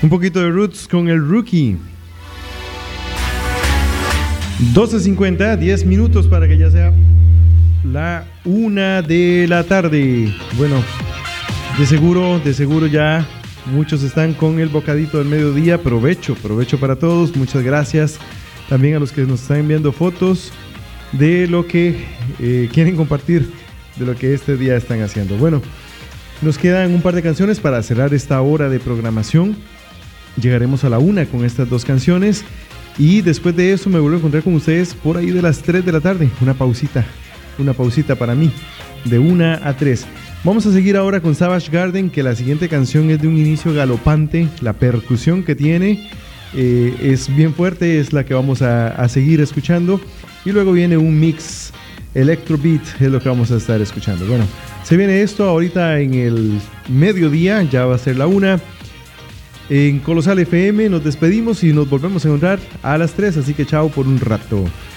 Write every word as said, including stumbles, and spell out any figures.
Un poquito de Roots con el Rookie. doce cincuenta, diez minutos para que ya sea la una de la tarde. Bueno, de seguro, de seguro ya muchos están con el bocadito del mediodía. Provecho, provecho para todos. Muchas gracias también a los que nos están enviando fotos de lo que eh, quieren compartir, de lo que este día están haciendo. Bueno, nos quedan un par de canciones para cerrar esta hora de programación. Llegaremos a la una con estas dos canciones y después de eso me vuelvo a encontrar con ustedes por ahí de las tres de la tarde. Una pausita, una pausita para mí, de una a tres. Vamos a seguir ahora con Savage Garden, que la siguiente canción es de un inicio galopante. La percusión que tiene eh, es bien fuerte, es la que vamos a, a seguir escuchando. Y luego viene un mix electro beat, es lo que vamos a estar escuchando. Bueno, se viene esto ahorita en el mediodía, ya va a ser la una. En Colosal F M nos despedimos y nos volvemos a encontrar a las tres, así que chao por un rato.